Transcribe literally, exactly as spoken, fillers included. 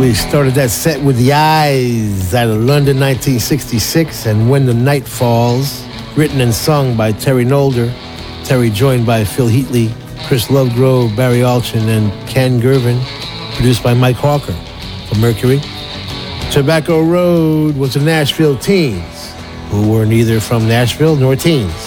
We started that set with The Eyes out of London, nineteen sixty-six, and When the Night Falls, written and sung by Terry Nolder. Terry joined by Phil Heatley, Chris Lovegrove, Barry Alchin, and Ken Gervin, produced by Mike Hawker for Mercury. Tobacco Road was the Nashville Teens, who were neither from Nashville nor teens.